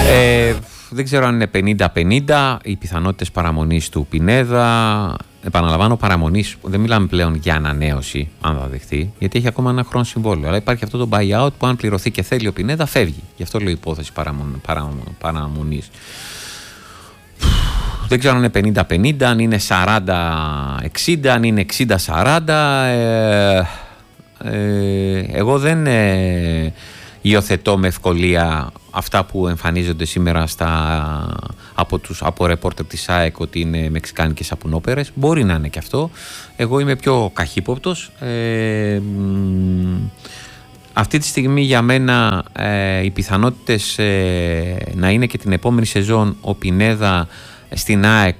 Δεν ξέρω αν είναι 50-50 οι πιθανότητες παραμονής του Πινέδα. Επαναλαμβάνω, παραμονής, δεν μιλάμε πλέον για ανανέωση, αν θα δεχτεί, γιατί έχει ακόμα ένα χρόνο συμβόλαιο. Αλλά υπάρχει αυτό το buyout που, αν πληρωθεί και θέλει ο Πινέδα, φεύγει. Γι' αυτό λέω υπόθεση παραμονής. Δεν ξέρω αν είναι 50-50, αν είναι 40-60, αν είναι 60-40. Εγώ δεν υιοθετώ με ευκολία αυτά που εμφανίζονται σήμερα από ρεπόρτερ της ΑΕΚ ότι είναι μεξικάνικες σαπουνόπερες. Μπορεί να είναι και αυτό. Εγώ είμαι πιο καχύποπτος. Αυτή τη στιγμή για μένα οι πιθανότητες να είναι και την επόμενη σεζόν ο Πινέδα στην ΑΕΚ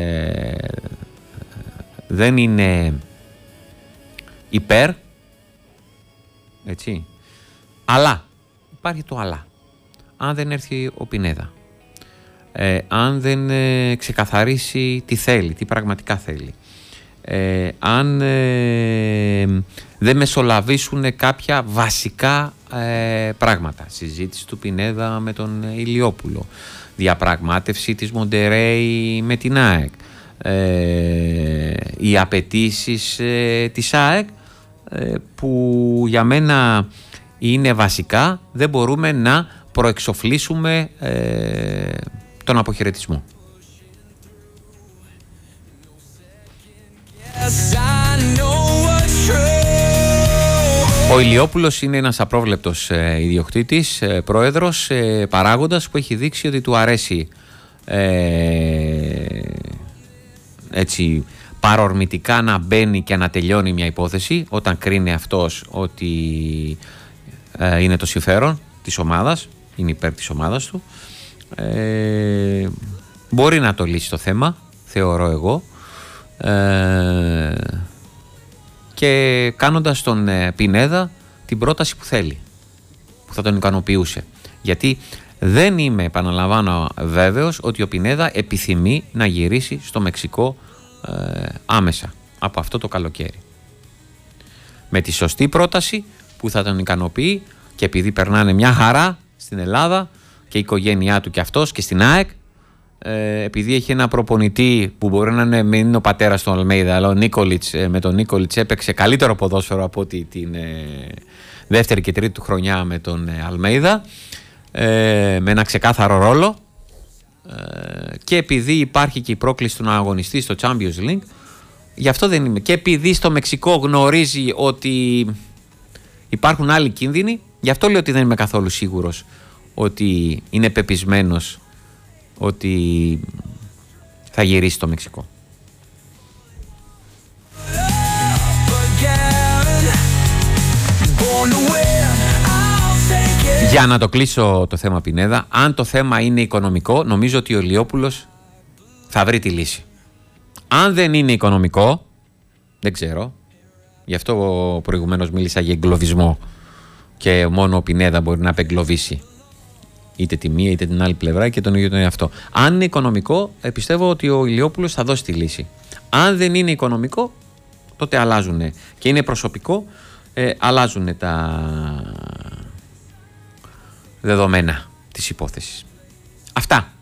δεν είναι υπέρ, έτσι, αλλά υπάρχει το αλλά. Αν δεν έρθει ο Πινέδα, αν δεν ξεκαθαρίσει τι θέλει, τι πραγματικά θέλει, αν δεν μεσολαβήσουν κάποια βασικά πράγματα, συζήτηση του Πινέδα με τον Ηλιόπουλο, διαπραγμάτευση της Μοντερέι με την ΑΕΚ, οι απαιτήσεις της ΑΕΚ που για μένα είναι βασικά, δεν μπορούμε να προεξοφλήσουμε τον αποχαιρετισμό. Ο Ηλιόπουλος είναι ένας απρόβλεπτος ιδιοκτήτης, πρόεδρος, παράγοντας που έχει δείξει ότι του αρέσει έτσι παρορμητικά να μπαίνει και να τελειώνει μια υπόθεση όταν κρίνει αυτός ότι είναι το συμφέρον της ομάδας, είναι υπέρ της ομάδας του. Μπορεί να το λύσει το θέμα, θεωρώ εγώ, και κάνοντας τον Πινέδα την πρόταση που θέλει, που θα τον ικανοποιούσε. Γιατί δεν είμαι, επαναλαμβάνω, βέβαιος ότι ο Πινέδα επιθυμεί να γυρίσει στο Μεξικό άμεσα από αυτό το καλοκαίρι. Με τη σωστή πρόταση που θα τον ικανοποιεί, και επειδή περνάνε μια χαρά στην Ελλάδα και η οικογένειά του και αυτός και στην ΑΕΚ, επειδή έχει ένα προπονητή που μπορεί να μην είναι ο πατέρας του Αλμέιδα, αλλά με τον Νίκολιτς έπαιξε καλύτερο ποδόσφαιρο από ότι την δεύτερη και τρίτη του χρονιά με τον Αλμέιδα, με ένα ξεκάθαρο ρόλο, και επειδή υπάρχει και η πρόκληση του να αγωνιστεί στο Champions League, γι' αυτό δεν είμαι. Και επειδή στο Μεξικό γνωρίζει ότι υπάρχουν άλλοι κίνδυνοι, γι' αυτό λέω ότι δεν είμαι καθόλου σίγουρος ότι είναι πεπισμένος ότι θα γυρίσει στο Μεξικό. Για να το κλείσω το θέμα Πινέδα, αν το θέμα είναι οικονομικό, νομίζω ότι ο Ηλιόπουλος θα βρει τη λύση. Αν δεν είναι οικονομικό, δεν ξέρω, γι' αυτό προηγουμένως μίλησα για εγκλωβισμό και μόνο ο Πινέδα μπορεί να απεγκλωβίσει είτε τη μία είτε την άλλη πλευρά και τον ίδιο τον εαυτό. Αν είναι οικονομικό, πιστεύω ότι ο Ηλιόπουλος θα δώσει τη λύση. Αν δεν είναι οικονομικό, τότε αλλάζουν και είναι προσωπικό, αλλάζουν τα δεδομένα της υπόθεσης. Αυτά.